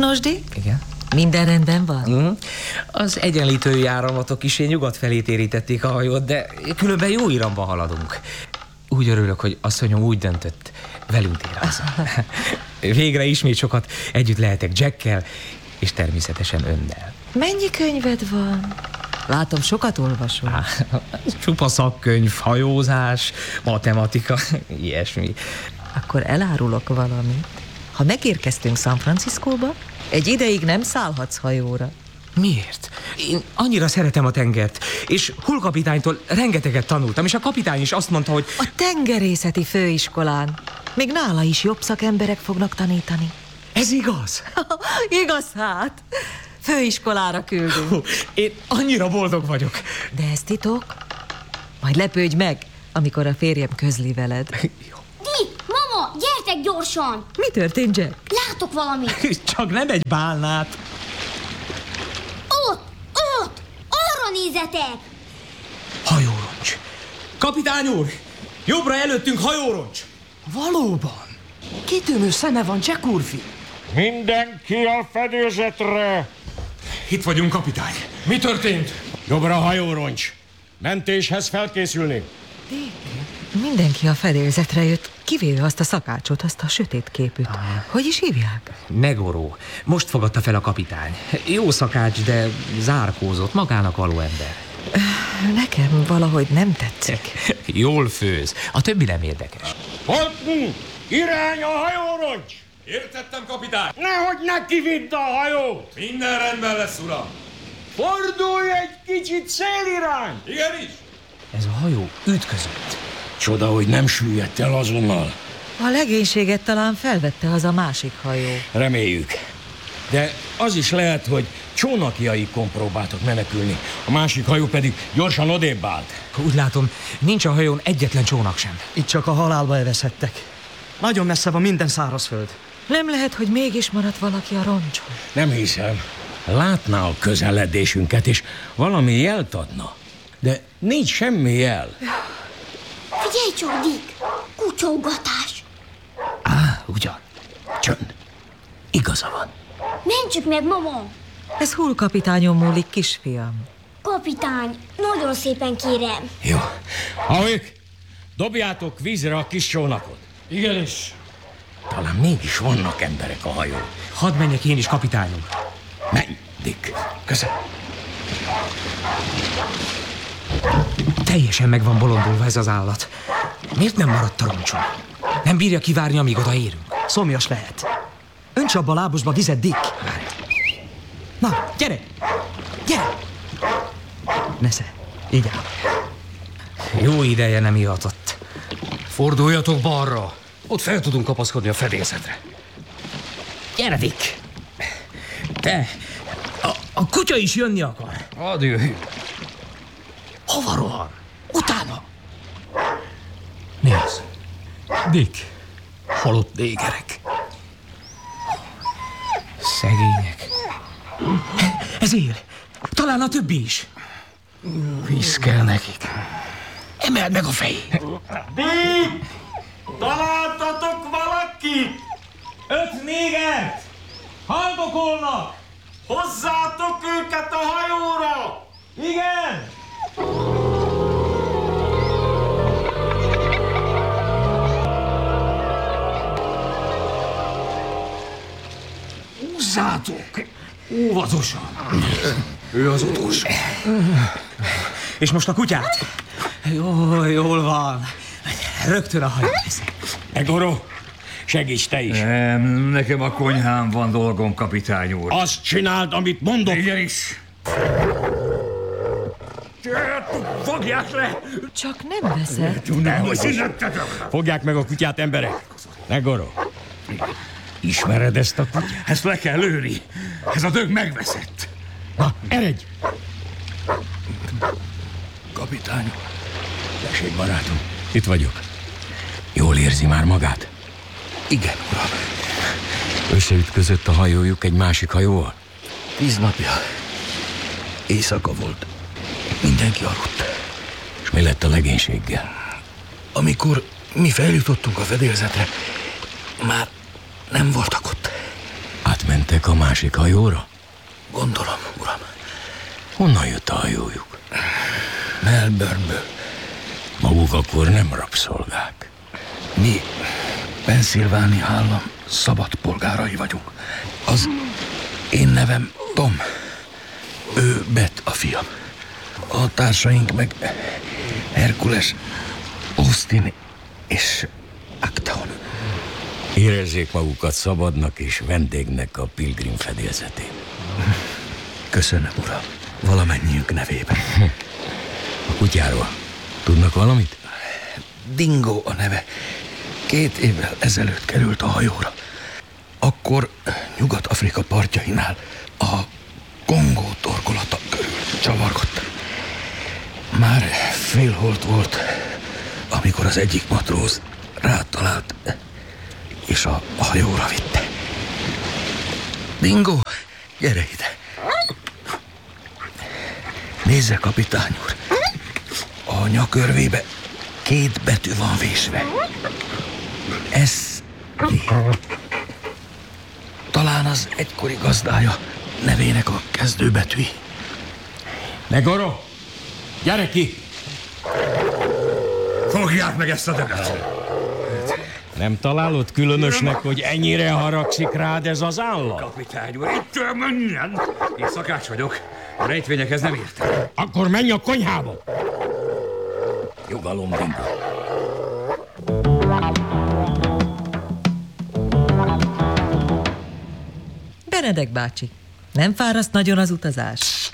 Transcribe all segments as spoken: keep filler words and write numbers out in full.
Nos, Dick? Igen. Minden rendben van? Mm. Az egyenlítői áramatok is nyugat felé térítették a hajót, de különben jó iramba haladunk. Úgy örülök, hogy asszonyom úgy döntött, velünk tér haza. Végre ismét sokat együtt lehetek Jackkel, és természetesen önnel. Mennyi könyved van? Látom, sokat olvasol. Á, csupa szakkönyv, hajózás, matematika, ilyesmi. Akkor elárulok valamit. Ha megérkeztünk San Franciscóba, egy ideig nem szállhatsz hajóra. Miért? Én annyira szeretem a tengert, és Hull kapitánytól rengeteget tanultam, és a kapitány is azt mondta, hogy... A tengerészeti főiskolán. Még nála is jobb szakemberek fognak tanítani. Ez igaz? Igaz hát. Főiskolára küldünk. Hú, én annyira boldog vagyok. De ez titok? Majd lepődj meg, amikor a férjem közli veled. Dick, mama, gyertek gyorsan! Mi történt, Jack? Látok valamit. Csak nem egy bálnát. Ott, ott, arra nézzetek! Hajóroncs. Kapitány úr, jobbra előttünk hajóroncs. Valóban. Kitűnő szeme van, Jack úrfi. Mindenki a fedélzetre! Itt vagyunk, kapitány. Mi történt? Jobbra hajóroncs. Mentéshez felkészülni. Mindenki a fedélzetre jött, kivéve azt a szakácsot, azt a sötét képűt. Ah. Hogy is hívják? Negoró. Most fogadta fel a kapitány. Jó szakács, de zárkózott, magának való ember. Nekem valahogy nem tetszik. Jól főz. A többi nem érdekes. Holton, irány a hajóroncs! Értettem, kapitány. Nehogy neki vidd a hajót! Minden rendben lesz, uram. Fordulj egy kicsit szélirány! Igenis. Ez a hajó ütközött. Csoda, hogy nem süllyedt el azonnal. A legénységet talán felvette az a másik hajó. Reméljük. De az is lehet, hogy csónakjaikon próbáltak menekülni. A másik hajó pedig gyorsan odébb állt. Úgy látom, nincs a hajón egyetlen csónak sem. Itt csak a halálba evezhettek. Nagyon messze van minden szárazföld. Nem lehet, hogy mégis maradt valaki a roncson. Nem hiszem. Látná a közeledésünket, és valami jelt adna. De nincs semmi jel. Figyelj csak, Dick! Kutyaugatás! Á, ugyan. Csönd. Igaza van. Mentsük meg, mama! Ez Hull kapitányon múlik, kisfiam. Kapitány, nagyon szépen kérem. Jó. Hajók, dobjátok vízre a kis csónakot. Igenis. Talán mégis vannak emberek a hajón. Hadd menjek én is, kapitány úr. Menj, Dick. Köszönöm. Teljesen meg van bolondulva ez az állat. Miért nem maradt a roncson? Nem bírja kivárni, amíg odaérünk. Szomjas lehet. Önts abba a lábosba vizet, Dick. Na, gyere! Gyere! Nesze, így áll. Jó ideje nem ihatott. Forduljatok balra. Ott fel tudunk kapaszkodni a fedélzetre. Gyere, Dick! Te, a, a kutya is jönni akar. Hadd jöjjön. Hova rohan? Utána! Nézd. Dick. Halott négerek. Szegények. Ez él. Talán a többi is. Víz kell nekik. Emeld meg a fejét. Dick! Találtatok valakit? Öt négert! Haldokolnak! Hozzátok őket a hajóra! Igen! Húzzátok! Óvatosan. Ő az utolsó. És most a kutyát? Jó, jól van. Rögtön a hajó veszek. Negoró, segíts te is. Nem, nekem a konyhán van dolgom, kapitány úr. Azt csináld, amit mondok. Igenis. Fogják le! Csak nem veszed. Nem, hogy színettetek! Fogják meg a kutyát, emberek. Negoró, ismered ezt a kutyát? Ezt le kell lőni. Ez a dög megveszett. Na, eredj! Kapitány úr. Tessék, barátom, itt vagyok. Jól érzi már magát? Igen, uram. Összeütközött a hajójuk egy másik hajóval? Tíz napja. Éjszaka volt. Mindenki aludt. És mi lett a legénységgel? Amikor mi feljutottunk a fedélzetre, már nem voltak ott. Átmentek Mennek a másik hajóra? Gondolom, uram. Honnan jött a hajójuk? Melbourneből. Maguk akkor nem rabszolgák. Mi Pennsylvania állam szabad polgárai vagyunk. Az én nevem Tom. Ő Bet a fiam. A társaink meg Herkules, Austin és Actaon. Érezzék magukat szabadnak és vendégnek a Pilgrim fedélzetén. Köszönöm, uram. Valamennyiünk nevében. A kutyáról tudnak valamit? Dingo a neve. Két évvel ezelőtt került a hajóra. Akkor Nyugat-Afrika partjainál a Kongó torkolata körül csavargott. Már félholt volt, amikor az egyik matróz rátalált, és a hajóra vitte. Dingo, gyere ide! Nézze, kapitány úr! A nyakörvébe két betű van vésve. Ez talán az egykori gazdája nevének a kezdőbetűi. Negoro, gyere ki! Fogják meg ezt a dögöt! Nem találod különösnek, hogy ennyire haragszik rád ez az állat? Kapitány úr, itt menjen! Én szakács vagyok, a rejtvényekhez nem értek. Akkor menj a konyhába! Nyugalom, Dingo. Benedek bácsi, nem fáraszt nagyon az utazás?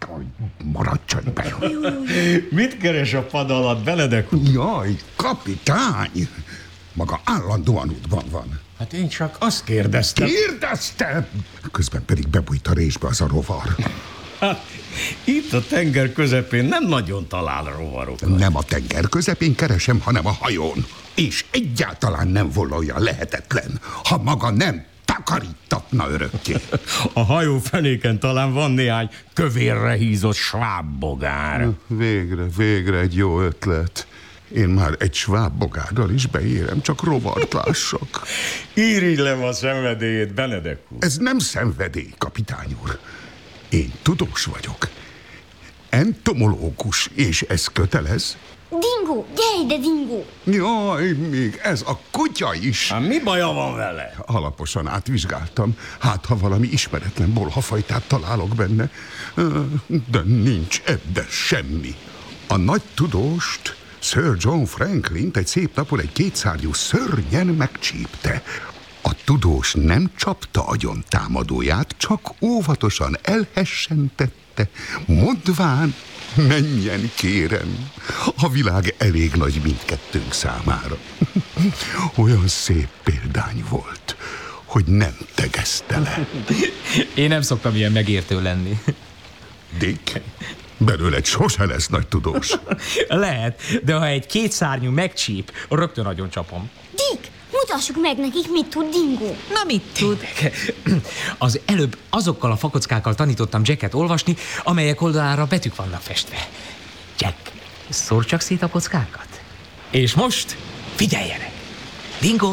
Maradj csöndben. Mit keres a pad alatt, Benedek? Jaj, kapitány! Maga állandóan útban van. Hát én csak azt kérdeztem. Kérdeztem! Közben pedig bebújt a résbe az a rovar. Hát, itt a tenger közepén nem nagyon talál rovarokat. Nem a tenger közepén keresem, hanem a hajón. És egyáltalán nem volna olyan lehetetlen, ha maga nem takarítatna örökké. A hajó fenéken talán van néhány kövérre hízott svábbogár. Végre, végre egy jó ötlet. Én már egy svábbogárral is beérem, csak rovart lássak. Irigylem a szenvedélyét, Benedek úr. Ez nem szenvedély, kapitány úr. Én tudós vagyok. Entomológus, és ez kötelez. Dingo, gyere ide, Dingo! Jaj, még ez a kutya is. Hát mi baja van vele? Alaposan átvizsgáltam. Hát, ha valami ismeretlen bolhafajtát találok benne. De nincs ebben semmi. A nagy tudóst, Sir John Franklint egy szép napon egy kétszárnyú szörnyen megcsípte. A tudós nem csapta agyon támadóját, csak óvatosan elhessentette, mondván, menjen kérem, a világ elég nagy mindkettőnk számára. Olyan szép példány volt, hogy nem tegezte le. Én nem szoktam ilyen megértő lenni. Dick, belőled sose lesz nagy tudós. Lehet, de ha egy kétszárnyú megcsíp, rögtön nagyon csapom. Dick, mutassuk meg nekik, mit tud Dingo. Na, mit tud? Az előbb azokkal a fakockákkal tanítottam Jacket olvasni, amelyek oldalára betűk vannak festve. Jack, szórd csak szét a kockákat. És most figyeljenek! Dingo!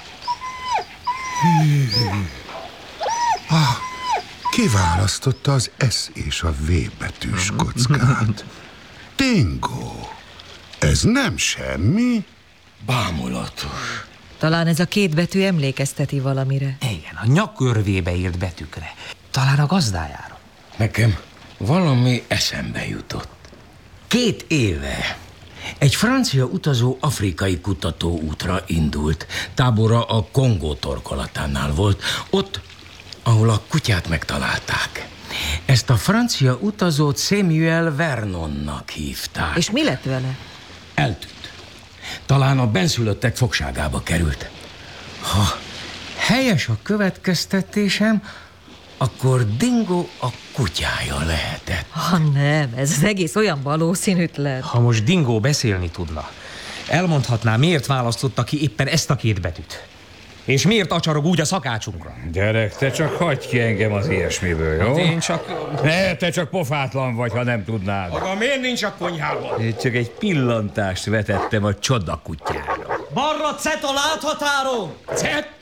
Ah, kiválasztotta az S és a V betűs kockát. Dingo, ez nem semmi. Bámulatos. Talán ez a két betű emlékezteti valamire. Igen, a nyakörvébe írt betűkre. Talán a gazdájára. Nekem valami eszembe jutott. Két éve egy francia utazó afrikai kutatóútra indult. Tábora a Kongó torkolatánál volt, ott, ahol a kutyát megtalálták. Ezt a francia utazót Samuel Vernonnak hívták. És mi lett vele? Eltűnt. Talán a benszülöttek fogságába került. Ha helyes a következtetésem, akkor Dingo a kutyája lehetett. Ha nem, ez az egész olyan valószínűtlen. Ha most Dingo beszélni tudna, elmondhatná, miért választotta ki éppen ezt a két betűt. És miért acsarog úgy a szakácsunkra? Gyerek, te csak hagyj ki engem az ilyesmiből, jó? Én csak... Ne, te csak pofátlan vagy, ha nem tudnád. Maga miért nincs a konyhában? Én csak egy pillantást vetettem a csodakutyára. Balra cet a láthatáron! Cet?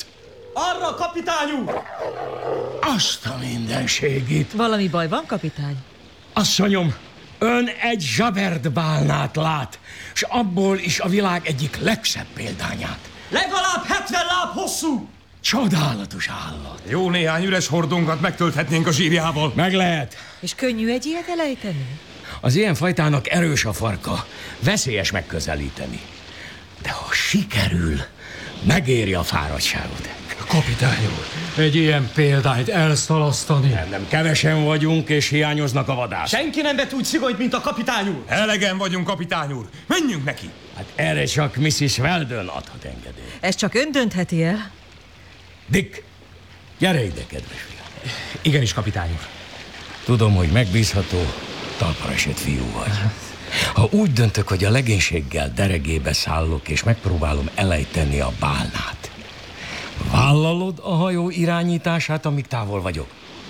Arra, kapitány úr! Azt a mindenségét! Valami baj van, kapitány? Asszonyom, ön egy zsabert bálnát lát, s abból is a világ egyik legszebb példányát. Legalább hetven láb hosszú! Csodálatos állat. Jó néhány üres hordónkat megtölthetnénk a zsírjával. Meg lehet. És könnyű egy ilyet elejteni? Az ilyen fajtának erős a farka, veszélyes megközelíteni. De ha sikerül, megéri a fáradtságot. Kapitány úr, egy ilyen példányt elszalasztani. Nem, nem kevesen vagyunk, és hiányoznak a vadászok. Senki nem vet úgy szigonyt, mint a kapitány úr. Elegen vagyunk, kapitány úr. Menjünk neki. Hát erre csak missziz Weldon adhat engedélyt. Ez csak ön döntheti el. Dick, gyere ide, kedves fiam. Igenis, kapitány úr. Tudom, hogy megbízható, talpra esett fiú vagy. Ha úgy döntök, hogy a legénységgel deregébe szállok, és megpróbálom elejteni a bálnát, vállalod a hajó irányítását, amíg távol vagyok?